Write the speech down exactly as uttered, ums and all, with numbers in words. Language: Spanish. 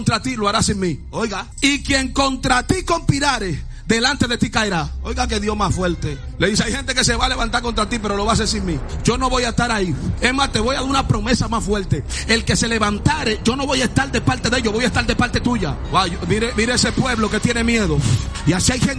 contra ti lo hará sin mí. Oiga. Y quien contra ti conspirare, delante de ti caerá. Oiga, que Dios más fuerte. Le dice, hay gente que se va a levantar contra ti, pero lo va a hacer sin mí. Yo no voy a estar ahí. Es más, te voy a dar una promesa más fuerte. El que se levantare, yo no voy a estar de parte de ellos, voy a estar de parte tuya. Wow, mire, mire ese pueblo que tiene miedo. Y así hay gente